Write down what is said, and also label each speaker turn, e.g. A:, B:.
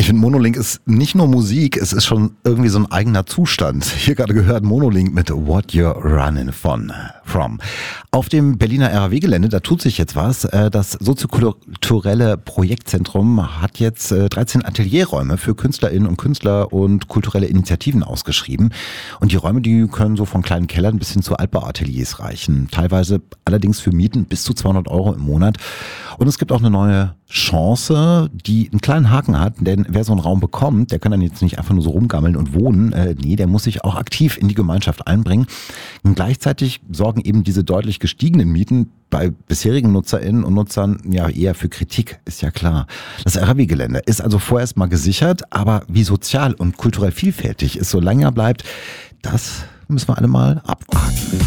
A: Ich finde, Monolink ist nicht nur Musik, es ist schon irgendwie so ein eigener Zustand. Hier gerade gehört Monolink mit What You're Running From. Auf dem Berliner RAW-Gelände, da tut sich jetzt was. Das soziokulturelle Projektzentrum hat jetzt 13 Atelierräume für KünstlerInnen und Künstler und kulturelle Initiativen ausgeschrieben. Und die Räume, die können so von kleinen Kellern bis hin zu Altbauateliers reichen. Teilweise allerdings für Mieten bis zu 200 € im Monat. Und es gibt auch eine neue Chance, die einen kleinen Haken hat, denn wer so einen Raum bekommt, der kann dann jetzt nicht einfach nur so rumgammeln und wohnen. Nee, der muss sich auch aktiv in die Gemeinschaft einbringen. Und gleichzeitig sorgen eben diese deutlich gestiegenen Mieten bei bisherigen NutzerInnen und Nutzern ja eher für Kritik, ist ja klar. Das RAW-Gelände ist also vorerst mal gesichert, aber wie sozial und kulturell vielfältig es so lange bleibt, das müssen wir alle mal abwarten.